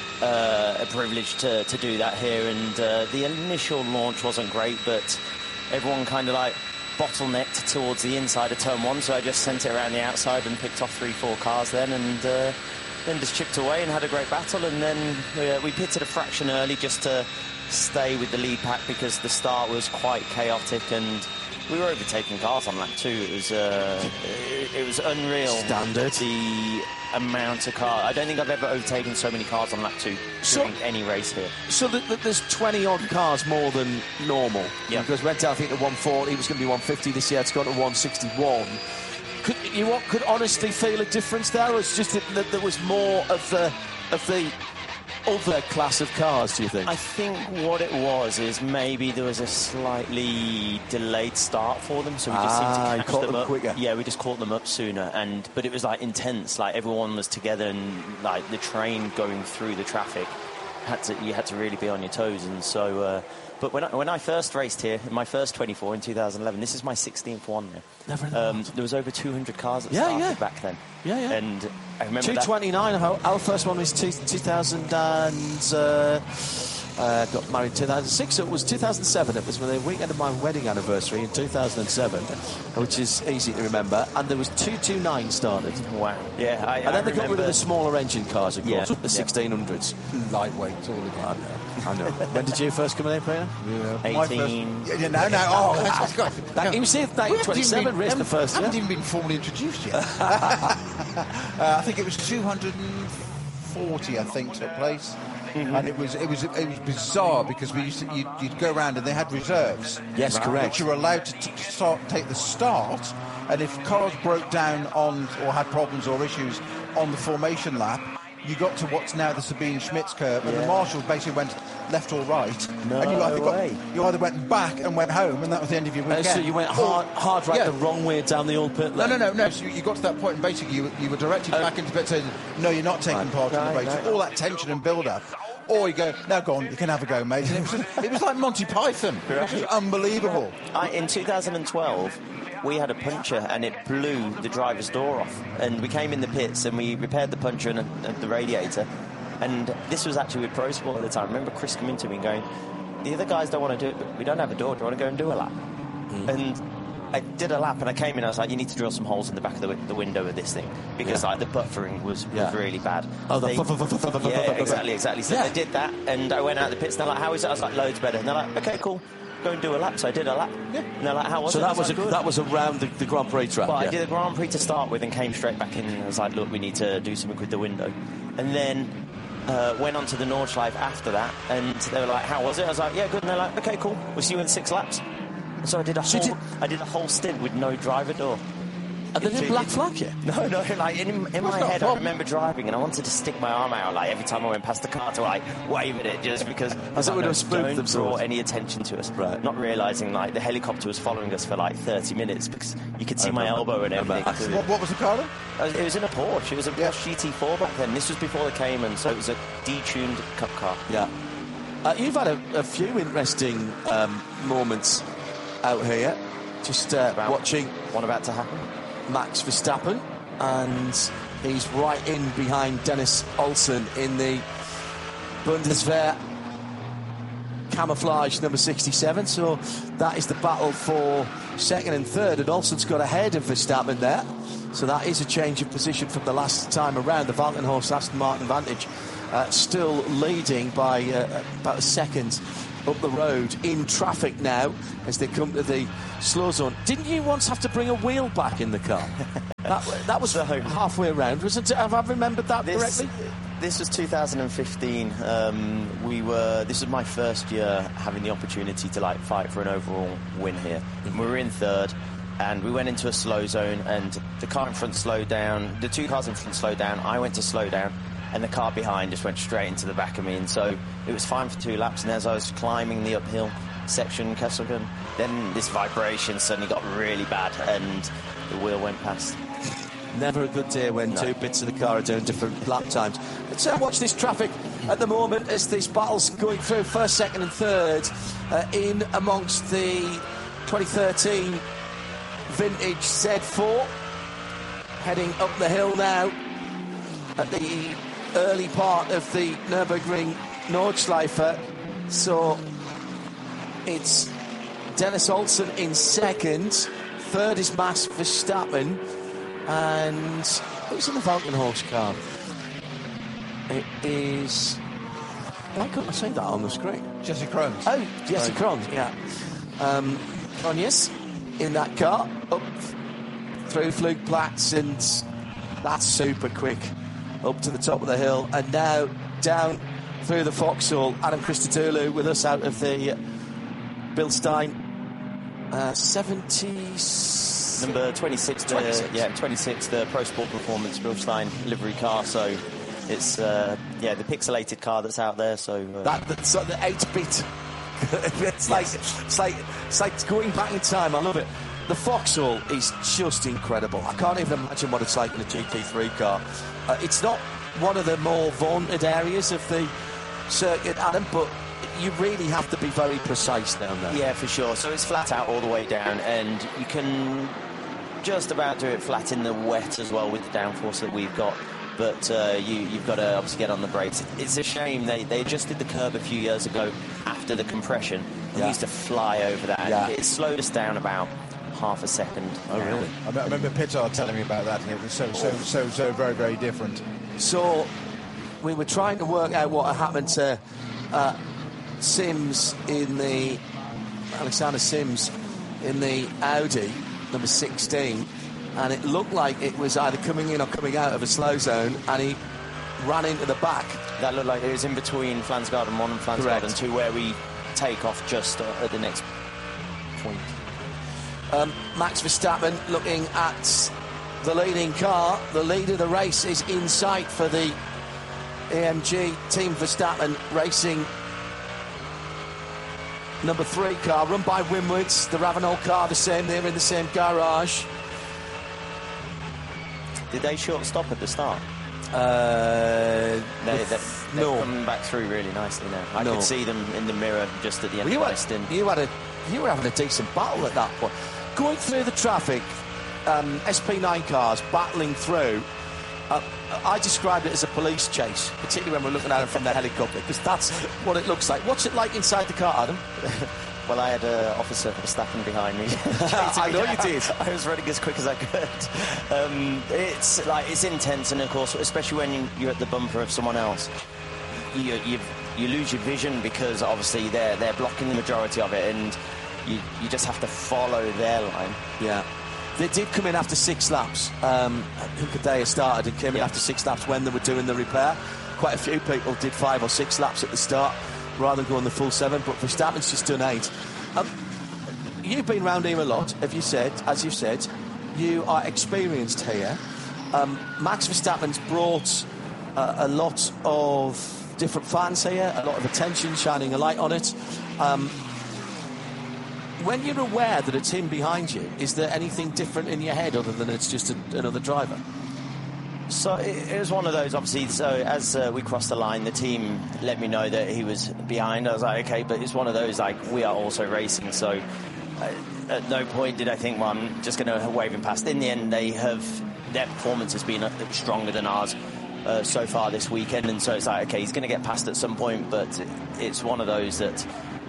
uh, a privilege to, to do that here. And uh, the initial launch wasn't great, but everyone kind of like bottlenecked towards the inside of turn one, so I just sent it around the outside and picked off three, four cars then, and uh, then just chipped away and had a great battle. And then we, uh, we pitted a fraction early just to stay with the lead pack because the start was quite chaotic and we were overtaking cars on lap two. It was uh, it, it was unreal. Standard. The amount of cars. I don't think I've ever overtaken so many cars on lap two so, during any race here. So the, the, there's twenty odd cars more than normal. Yeah. Because Redtail, I think, at one forty, it was going to be one fifty this year. It's gone to one sixty-one. Could you could honestly feel a difference there, or it's just that, that there was more of the of the other class of cars, do you think? I think what it was is maybe there was a slightly delayed start for them, so we just ah, seemed to catch caught them, them up quicker. Yeah, we just caught them up sooner, and but it was like intense. Like everyone was together, and like the train going through the traffic had to you had to really be on your toes, and so. Uh, But when I, when I first raced here, my first twenty-four in two thousand eleven, this is my sixteenth one now. Never um, there was over two hundred cars that yeah, started yeah. back then. Yeah, yeah. And I remember two twenty-nine. Our, our first one was two, two thousand and uh, uh, got married in two thousand six. So it was two thousand seven. It was the weekend of my wedding anniversary in two thousand seven, which is easy to remember. And there was two twenty-nine started. Wow. Yeah. I, and then I they got rid of the smaller engine cars, of course, yeah, the sixteen hundreds. Lightweight, all again. I know. I know. When did you first come in here, Peter? Yeah. eighteen. First, yeah, no, no. Oh, that's, that's got. That, you see, nineteen twenty-seven raced the first. I haven't yeah? even been formally introduced yet. uh, I think it was two hundred forty. I think took place, mm-hmm. and it was it was it was bizarre because we used to you'd, you'd go around and they had reserves. Yes, right, correct. Which you were allowed to t- start take the start, and if cars broke down on or had problems or issues on the formation lap, you got to what's now the Sabine Schmitz curve, and yeah. the marshals basically went left or right, no and you either, way. got, you either went back and went home, and that was the end of your weekend. Uh, so you went hard, hard right yeah. the wrong way down the old pit lane? No, no, no, no. So you, you got to that point, and basically you, you were directed uh, back into pit saying, no, you're not taking right, part in right, the race. right. So all that tension and build-up. Or you go, now go on, you can have a go, mate. And it was, it was like Monty Python. It was just unbelievable. I, in two thousand twelve, we had a puncture and it blew the driver's door off. And we came in the pits and we repaired the puncture and, and the radiator. And this was actually with Pro Sport at the time. I remember Chris coming to me and going, the other guys don't want to do it, but we don't have a door. Do you want to go and do a lap? Mm. And I did a lap and I came in and I was like, you need to drill some holes in the back of the, w- the window of this thing. Because yeah. like the buffering was, yeah. was really bad. Oh, the they, yeah, exactly, exactly. So yeah. they did that and I went out the pits and they're like, how is it? I was like, loads better. And they're like, okay, cool. Go and do a lap. So I did a lap. Yeah. And they're like, how was so it? that was, was like, a, that was around the, the Grand Prix track. Well, yeah. I did a Grand Prix to start with and came straight back in and I was like, look, we need to do something with the window. And then uh, went on to the Nordschleife after that and they were like, how was it? I was like, yeah, good. And they're like, okay, cool. We'll see you in six laps. And so I did a so whole did... I did a whole stint with no driver door. And they didn't black flag you? No, no, like in, in my head I remember driving and I wanted to stick my arm out like every time I went past the car to like wave at it just because As it would have spooked don't themselves. draw any attention to us. Right. Not realising like the helicopter was following us for like thirty minutes because you could see my elbow and everything. What, what was the car then? It was in a Porsche. It was a yeah. Porsche G T four back then. This was before the Cayman, so it was a detuned cup car. Yeah. Uh, you've had a, a few interesting um, moments out here. Just uh, about, watching one about to happen. Max Verstappen, and he's right in behind Dennis Olsen in the Bundeswehr camouflage number sixty-seven. So that is the battle for second and third, and Olsen's got ahead of Verstappen there. So that is a change of position from the last time around. The Valkenhorst Aston Martin Vantage uh, still leading by uh, about a second up the road in traffic now as they come to the slow zone. Didn't you once have to bring a wheel back in the car? that, that was halfway around, wasn't it? Have I remembered that this, correctly? This was two thousand fifteen. Um, we were. This was my first year having the opportunity to like fight for an overall win here. Mm-hmm. We were in third, and we went into a slow zone, and the car in front slowed down. The two cars in front slowed down. I went to slow down, and the car behind just went straight into the back of me. And so it was fine for two laps. And as I was climbing the uphill section, Kesselgen, then this vibration suddenly got really bad, and the wheel went past. Never a good day when no. two bits of the car are doing different lap times. Let's uh, watch this traffic at the moment as this battle's going through first, second and third uh, in amongst the twenty thirteen vintage Z four. Heading up the hill now at the early part of the Nürburgring Nordschleife. So it's Dennis Olsen in second. Third is Max Verstappen. And who's in the Valkenhorst car? It is... Why couldn't I say that on the screen? Jesse Krohn. Oh, Jesse Krohn, yeah. Um, Krohn in that car, up through Flugplatz, and that's super quick, up to the top of the hill, and now down through the Vauxhall. Adam Christodoulou with us out of the uh, Bilstein. Uh, seventy... Number twenty-six, the, yeah, twenty-six, the Pro Sport Performance Bilstein livery car. So it's uh, yeah, the pixelated car that's out there. So uh, that that's like the eight-bit. it's like it's like it's like going back in time. I love it. The Vauxhall is just incredible. I can't even imagine what it's like in a G T three car. Uh, it's not one of the more vaunted areas of the circuit, Adam, but you really have to be very precise down there. Yeah, for sure. So it's flat out all the way down, and you can just about do it flat in the wet as well with the downforce that we've got. But uh, you, you've got to obviously get on the brakes. It's a shame they, they adjusted the curb a few years ago after the compression. Yeah. We used to fly over that. Yeah. It slowed us down about half a second. Oh, now. Really? I remember Pittard telling me about that, and it was so, so, so, so very, very different. So we were trying to work out what happened to uh, Sims in the... Alexander Sims in the Audi, number sixteen, and it looked like it was either coming in or coming out of a slow zone, and he ran into the back. That looked like it was in between Flansgarden one and Flansgarden two, where we take off just at the next point. Um, Max Verstappen looking at the leading car. The lead of the race is in sight for the A M G Team Verstappen Racing number three car, run by Winwoods. The Ravenel car, the same. They're in the same garage. Did they short stop at the start? Uh, they, they're, they're no. coming back through really nicely now. I no. could see them in the mirror just at the end well, of the stint. You had a, you were having a decent battle at that point. Going through the traffic, um, S P nine cars battling through. Uh, I described it as a police chase, particularly when we're looking at it from the helicopter, because that's what it looks like. What's it like inside the car, Adam? Well, I had an officer Verstappen behind me. I know you did. I was running as quick as I could. Um, it's like it's intense, and of course, especially when you're at the bumper of someone else, you you you lose your vision because obviously they're they're blocking the majority of it, and you you just have to follow their line. Yeah. They did come in after six laps. Um, Hukadea started and came in yeah. after six laps when they were doing the repair. Quite a few people did five or six laps at the start rather than going the full seven, but Verstappen's just done eight. Um, you've been round here a lot, have you said, as you've said. You are experienced here. Um, Max Verstappen's brought uh, a lot of different fans here, a lot of attention, shining a light on it. Um, When you're aware that it's him behind you, is there anything different in your head other than it's just a, another driver? So it, it was one of those, obviously, so as uh, we crossed the line, the team let me know that he was behind. I was like, okay, but it's one of those, like, we are also racing, so uh, at no point did I think, well, I'm just going to wave him past. In the end, they have, their performance has been stronger than ours uh, so far this weekend, and so it's like, okay, he's going to get past at some point, but it's one of those that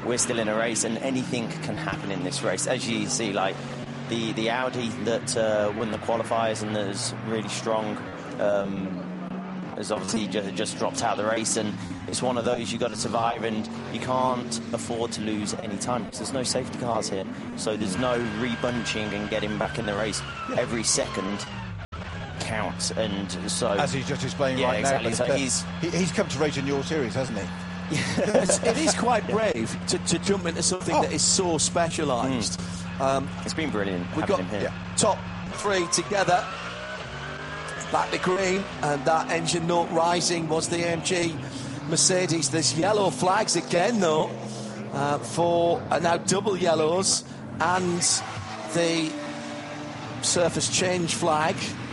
we're still in a race, and anything can happen in this race. As you see, like the the Audi that uh, won the qualifiers and that is really strong, um, has obviously just, just dropped out of the race, and it's one of those you've got to survive, and you can't afford to lose any time because there's no safety cars here, so there's no rebunching and getting back in the race. Yeah. Every second counts, and so as he's just explained yeah, right exactly. now, so he's he, he's come to race in your series, hasn't he? it's, it is quite brave to, to jump into something oh. that is so specialised. Mm. Um, it's been brilliant. We've got him here. Yeah, top three together. Back to green, and that engine note rising was the A M G Mercedes. There's yellow flags again, though, uh, for uh, now double yellows, and the surface change flag.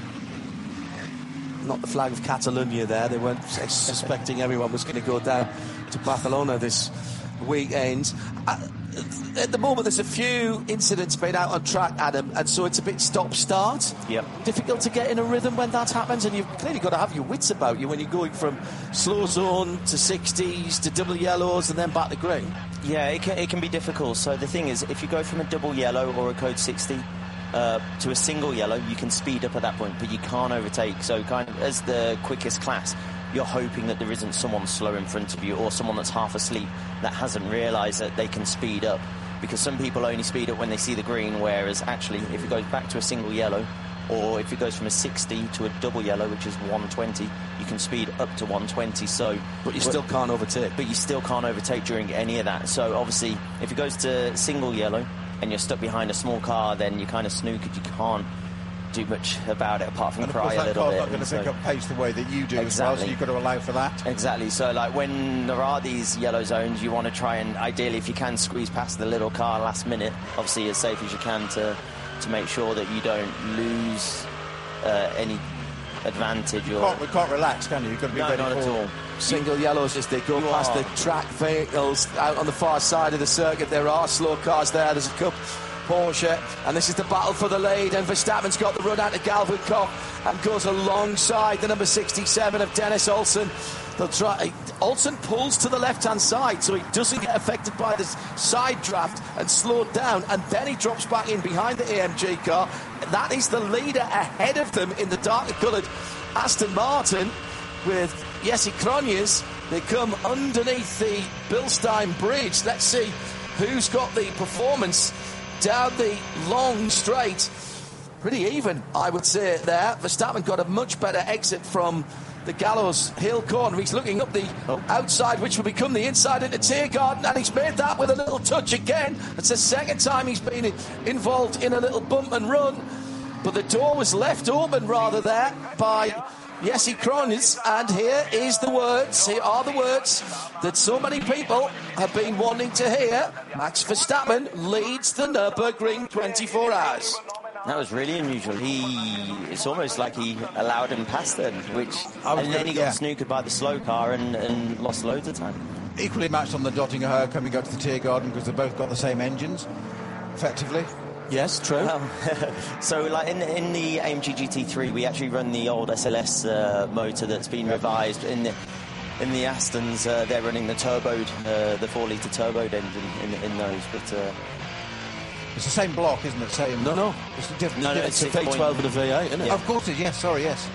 Not the flag of Catalonia there. They weren't suspecting everyone was going to go down to Barcelona this weekend. Uh, at the moment, there's a few incidents made out on track, Adam, and so it's a bit stop-start. Yep. Difficult to get in a rhythm when that happens, and you've clearly got to have your wits about you when you're going from slow zone to sixties to double yellows and then back to green. Yeah, it can, it can be difficult. So the thing is, if you go from a double yellow or a code sixty uh, to a single yellow, you can speed up at that point, but you can't overtake. So kind of as the quickest class, you're hoping that there isn't someone slow in front of you or someone that's half asleep that hasn't realised that they can speed up, because some people only speed up when they see the green, whereas actually if it goes back to a single yellow, or if it goes from a sixty to a double yellow, which is one twenty, you can speed up to one twenty. So, but you still can't overtake. But you still can't overtake during any of that. So obviously if it goes to single yellow and you're stuck behind a small car, then you kind of snookered. You can't do much about it apart from and cry of course a little that car's bit. not going to so pick up pace the way that you do exactly. as well, so you've got to allow for that. Exactly. So like when there are these yellow zones, you want to try and ideally, if you can, squeeze past the little car last minute, obviously as safe as you can to to make sure that you don't lose uh, any advantage. You or can't, we can't relax, can you? You've got to be no, ready not for at all. Single yellows as they go you past are. the track vehicles out on the far side of the circuit. There are slow cars there. There's a couple. Porsche, and this is the battle for the lead, and Verstappen's got the run out to Galvin Koch and goes alongside the number sixty-seven of Dennis Olsen. They'll try. Olsen pulls to the left-hand side, so he doesn't get affected by this side draft and slowed down, and then he drops back in behind the A M G car. That is the leader ahead of them in the darker coloured Aston Martin with Jesse Cronjes. They come underneath the Bilstein Bridge. Let's see who's got the performance down the long straight. Pretty even, I would say, there. Verstappen got a much better exit from the Gallows Hill corner. He's looking up the oh. outside, which will become the inside into Tiergarten, and he's made that with a little touch again. It's the second time he's been involved in a little bump and run, but the door was left open rather there by Jesse Cronjes, and here is the words, here are the words that so many people have been wanting to hear. Max Verstappen leads the Nürburgring twenty-four hours. That was really unusual. He, it's almost like he allowed him past then, which, and then he got yeah. snookered by the slow car and, and lost loads of time. Equally matched on the Dottinger coming up to the Tiergarten because they've both got the same engines, effectively. Yes, true. Well, so, like in, in the A M G G T three, we actually run the old S L S uh, motor that's been revised. In the in the Astons, uh, they're running the turboed, uh, the four litre turboed engine in, in those. But uh, it's the same block, isn't it? Same. No, no. It's a different. No, no, it's a V twelve and a V eight, isn't it? Yeah. Of course it is. Yes. Sorry. Yes.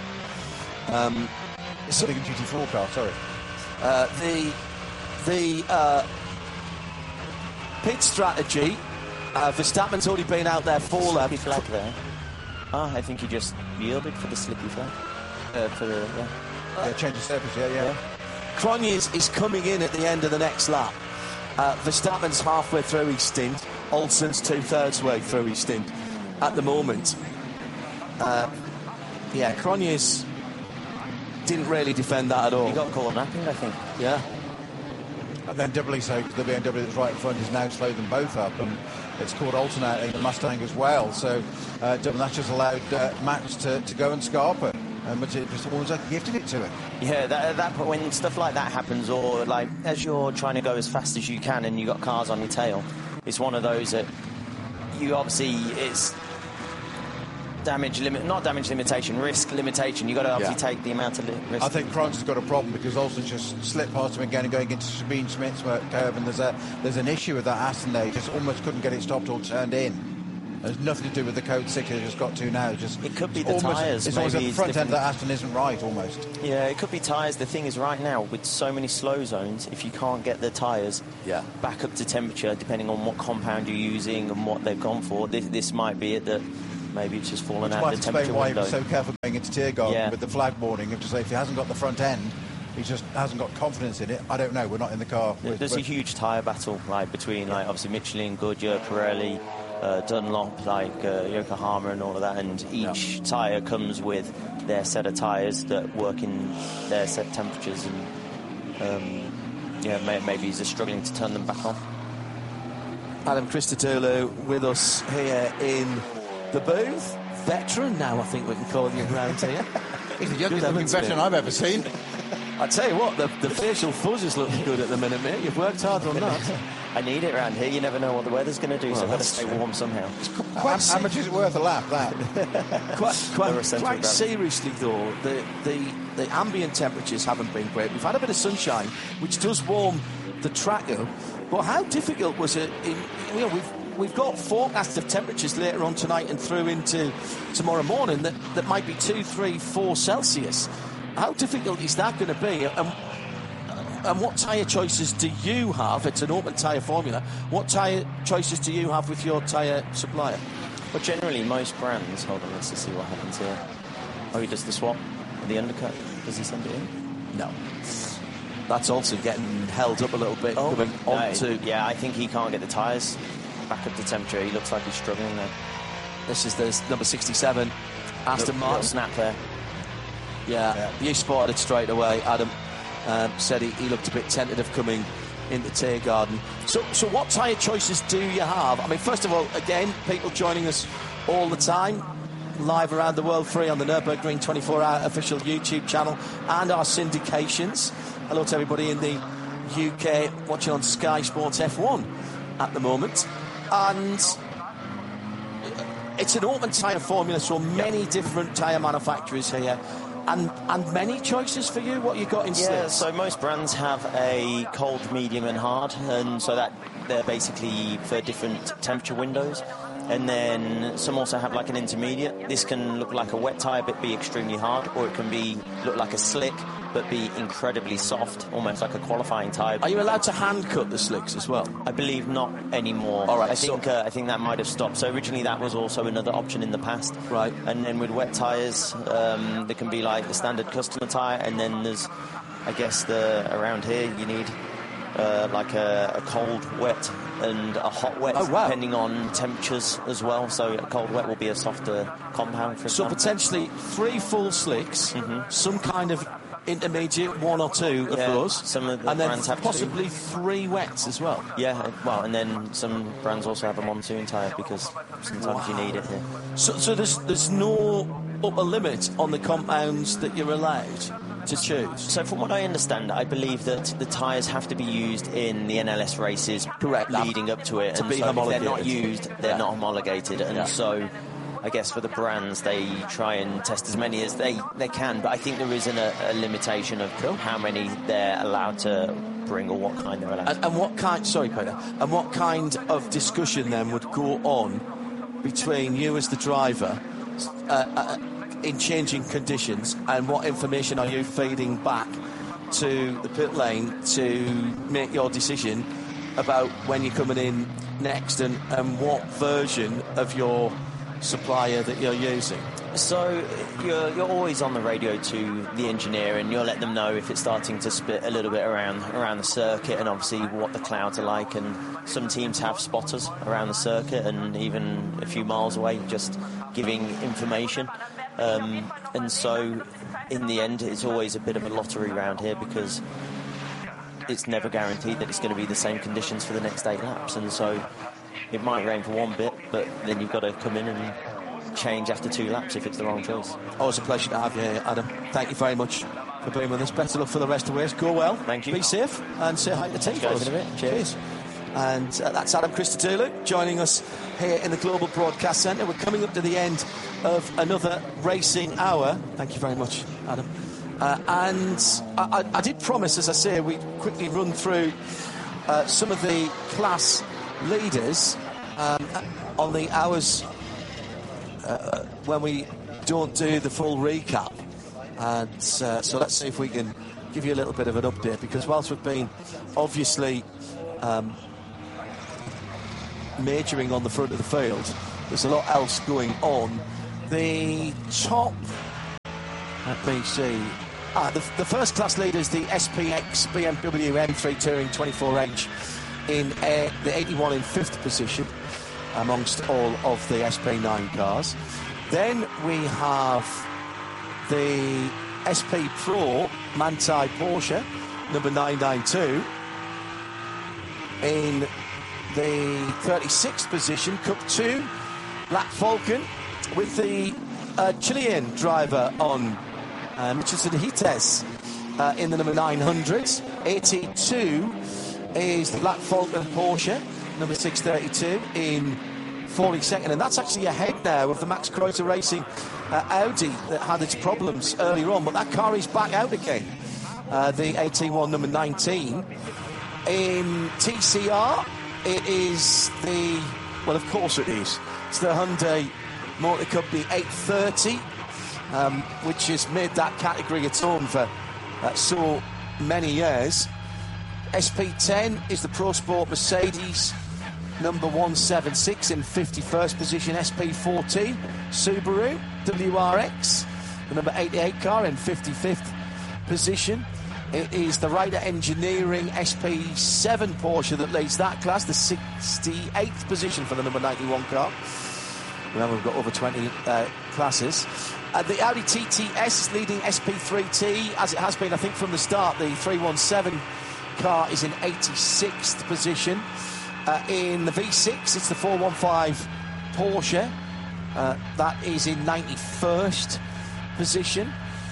Um, it's a big G T four car. Sorry. Uh, the the uh, pit strategy. Uh, Verstappen's already been out there for slippy flag there. Ah, I think he just yielded for the slippy flag. Uh, for the yeah. Yeah, change of surface. Yeah, yeah. yeah. Cronjes is coming in at the end of the next lap. Uh, Verstappen's halfway through his stint. Olsen's two-thirds way through his stint at the moment. Uh, yeah, Cronjes didn't really defend that at all. He got caught napping, I think. Yeah. And then doubly so, because the B M W that's right in front is now slowed them both up, and it's caught Olsen out in the Mustang as well. So uh, that's just allowed uh, Max to, to go and scarper, um, but it just almost like gifted it to him. Yeah, that, that when stuff like that happens, or like as you're trying to go as fast as you can and you got cars on your tail, it's one of those that you obviously it's damage limit, not damage limitation, risk limitation. You've got to obviously Yeah. take the amount of li- risk. I think France has got a problem because Olsen just slipped past him again and going into Sabine Schmidt's curve, and there's a there's an issue with that Aston there. He just almost couldn't get it stopped or turned in. There's nothing to do with the code six they just got to now. Just It could be it's the almost, tyres, It's almost maybe the it's front end different. that Aston isn't right, almost. Yeah, it could be tyres. The thing is, right now, with so many slow zones, if you can't get the tyres Yeah. back up to temperature, depending on what compound you're using and what they've gone for, this, this might be it that maybe it's just fallen Which out might of the explain temperature why window. he was so careful going into Tiergarten Yeah. with the flag warning of to say if he hasn't got the front end, he just hasn't got confidence in it. I don't know. We're not in the car. with- There's a with- huge tyre battle, like between like obviously Michelin, Goodyear, Pirelli, uh, Dunlop, like uh, Yokohama, and all of that. And each tyre comes with their set of tyres that work in their set temperatures. And um, yeah, may, maybe he's just struggling to turn them back on. Adam Christodoulou with us here in the booth. Veteran now, I think we can call you around here. He's the Good youngest looking heavens, veteran mate. I've ever seen. I tell you what, the, the facial fuzz is looking good at the minute, mate. You've worked hard on that. I need it around here. You never know what the weather's going to do, Well, so I've got to that's stay true. warm somehow. How, how much is it worth a lap, that? Quite, Lower quite, centre of quite gravity. seriously, though, the, the, the ambient temperatures haven't been great. We've had a bit of sunshine, which does warm the track up. But how difficult was it? In, you know, we've we've got forecasts of temperatures later on tonight and through into tomorrow morning that, that might be two, three, four Celsius. How difficult is that going to be? And, and what tyre choices do you have? It's an open tyre formula. What tyre choices do you have with your tyre supplier? But generally, most brands. Hold on, let's just see what happens here. Oh, he does the swap, the undercut. Does he send it in? No. That's also getting held up a little bit. Coming no, onto, yeah, I think he can't get the tyres back up to temperature. He looks like he's struggling there. this is the number sixty-seven, Aston Little- Martin. little snap there. Yeah, Yeah. you spotted it straight away. Adam um, said he, he looked a bit tentative coming into Tiergarten. So, so what tyre choices do you have? I mean, first of all, again, people joining us all the time, live around the world, free on the Nürburgring twenty-four hour official YouTube channel and our syndications. Hello to everybody in the U K watching on Sky Sports F one at the moment. And it's an open tyre formula, so many different tyre manufacturers here. And, and many choices for you. What you got in Yeah, slicks? so most brands have a cold, medium, and hard, and so that they're basically for different temperature windows. And then some also have like an intermediate. This can look like a wet tyre but be extremely hard, or it can be look like a slick but be incredibly soft, almost like a qualifying tyre. Are you allowed to hand cut the slicks as well? I believe not anymore. All right, I so- think uh, I think that might have stopped. So originally that was also another option in the past. Right. And then with wet tyres, um, there can be like the standard customer tyre, and then there's, I guess, the around here you need uh, like a, a cold wet and a hot wet, Oh, wow. depending on temperatures as well. So a cold wet will be a softer compound, for So example. potentially three full slicks, some kind of intermediate, one or two of Yeah, those, some of the and then brands have two. possibly three wets as well. Yeah, well, and then some brands also have a monsoon tyre because sometimes you need it here. So, so there's there's no upper limit on the compounds that you're allowed to choose. So from what I understand, I believe that the tyres have to be used in the N L S races Correct. leading up to it. To and be so if they're not homologated. used, they're Yeah. not homologated. And Yeah. so I guess for the brands, they try and test as many as they, they can. But I think there isn't a, a limitation of how many they're allowed to bring or what kind they're allowed And, and what kind? Sorry, Peter. And what kind of discussion then would go on between you as the driver uh, uh, in changing conditions, and what information are you feeding back to the pit lane to make your decision about when you're coming in next, and, and what version of your supplier that you're using? So you're, you're always on the radio to the engineer, and you'll let them know if it's starting to spit a little bit around around the circuit, and obviously what the clouds are like. And some teams have spotters around the circuit, and even a few miles away, just giving information. Um, and so, in the end, it's always a bit of a lottery round here because it's never guaranteed that it's going to be the same conditions for the next eight laps. And so, it might rain for one bit, but then you've got to come in and change after two laps if it's the wrong choice. Always a pleasure to have you here, Adam. Thank you very much for being with us. Better luck for the rest of the race. Go well. Thank you. Be safe and say hi to the team for Guys, us. in a bit. Cheers. Cheers. And uh, that's Adam Christodoulou joining us here in the Global Broadcast Centre. We're coming up to the end of another racing hour. Thank you very much, Adam. Uh, and I, I, I did promise, as I say, we'd quickly run through uh, some of the class leaders um, on the hours uh, when we don't do the full recap. And uh, so let's see if we can give you a little bit of an update, because whilst we've been obviously um, majoring on the front of the field, there's a lot else going on. The top, let me see, ah, the, the first class leader is the S P X B M W M three Touring twenty-four inch in uh, the eighty-one in fifth position amongst all of the S P nine cars. Then we have the S P Pro Manthey Porsche number nine ninety-two in the thirty-sixth position. Cup two, Black Falcon with the uh, Chilean driver on, uh, Richardson Hites, uh, in the number nine hundred. eighty-two is the Black Falcon Porsche number six thirty-two in forty-second, and that's actually ahead now of the Max Kreuzer Racing uh, Audi that had its problems earlier on, but that car is back out again. Uh, the eighteen-one number nineteen. In T C R, it is the, well, of course it is, it's the Hyundai Motor Company eight thirty, um, which has made that category its own for uh, so many years. S P ten is the Pro Sport Mercedes number one seventy-six in fifty-first position. S P fourteen Subaru W R X, the number eighty-eight car, in fifty-fifth position. It is the Ryder Engineering S P seven Porsche that leads that class, the sixty-eighth position for the number ninety-one car. Remember, we've got over twenty uh, classes. Uh, the Audi T T S is leading S P three T, as it has been, I think, from the start. The three seventeen car is in eighty-sixth position. Uh, in the V six, it's the four fifteen Porsche. Uh, that is in ninety-first position.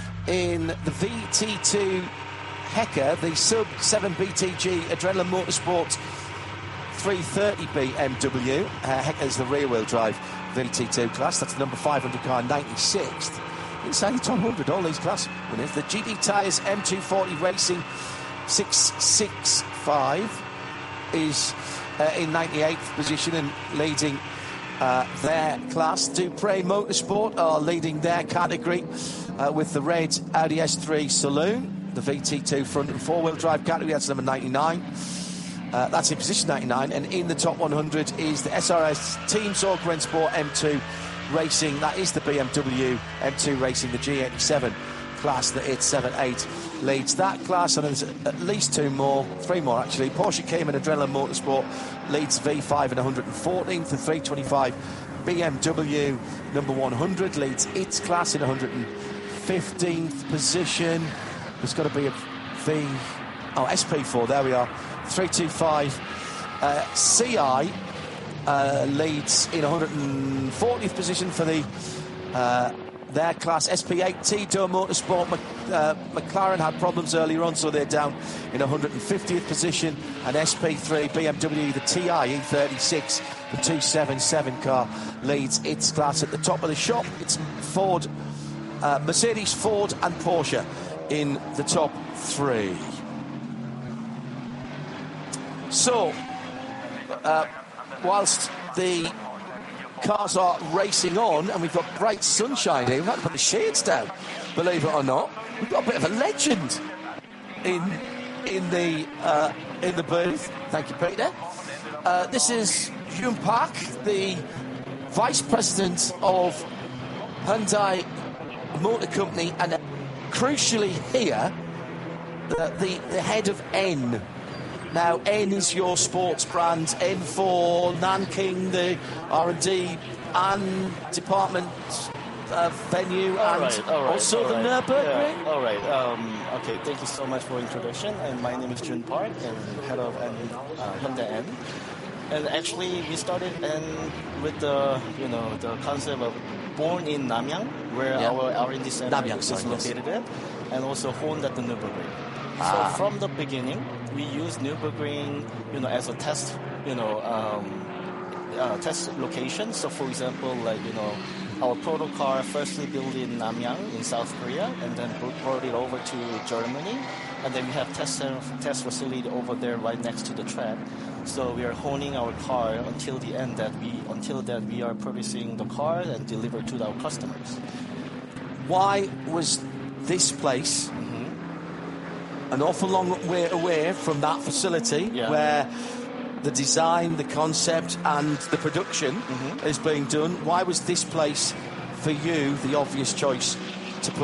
In the V T two Hecker, the sub seven B T G Adrenaline Motorsport three thirty B M W. Uh, Hecker's the rear-wheel drive V T two class. That's the number five hundred car, ninety-sixth. Inside the top one hundred, all these class winners. The G D Tyres M two forty Racing six sixty-five is uh, in ninety-eighth position and leading uh, their class. Dupre Motorsport are leading their category uh, with the red Audi S three Saloon. The V T two front and four-wheel drive category, that's number ninety-nine. Uh, that's in position ninety-nine. And in the top one hundred is the S R S Team Zorg Rennsport M two Racing. That is the B M W M two Racing, the G eighty-seven class, the eight seventy-eight leads that class. And there's at least two more, three more actually. Porsche Cayman Adrenaline Motorsport leads V five in one hundred fourteenth. The three twenty-five B M W number one hundred leads its class in one hundred fifteenth position. There's got to be a V... Oh, S P four, there we are. three twenty-five uh, C I uh, leads in one hundred fortieth position for the uh, their class. S P eighty Doe Motorsport, Mc, uh, McLaren had problems earlier on, so they're down in one hundred fiftieth position. And S P three B M W, the T I E thirty-six, the two seventy-seven car, leads its class. At the top of the shop, it's Ford, uh, Mercedes, Ford and Porsche in the top three. So, uh, whilst the cars are racing on and we've got bright sunshine here, we've had to put the shades down, believe it or not. We've got a bit of a legend in in the uh, in the booth. Thank you, Peter. Uh, this is Hyun Park, the Vice President of Hyundai Motor Company, and uh, crucially here, the, the, the head of N. Now, N is your sports brand, N for Nanking, the R and D and department uh, venue, all and right, all right, also all the right. Nürburgring. Yeah, all right, um, okay, thank you so much for introduction. And my name is Jun Park, and head of N, uh, Hyundai N. And actually, we started N with the, you know, the concept of born in Namyang, where yeah. our R and D center Namyang, is sorry, located yes. at, and also honed at the Nürburgring. Ah. So from the beginning, we use Nürburgring, you know, as a test, you know, um, uh, test location. So, for example, like, you know, our proto car firstly built in Namyang in South Korea, and then brought it over to Germany, and then we have test test facility over there right next to the track. So we are honing our car until the end that we until that we are producing the car and deliver to our customers. Why was this place mm-hmm. an awful long way away from that facility yeah. where the design, the concept, and the production mm-hmm. is being done? Why was this place for you the obvious choice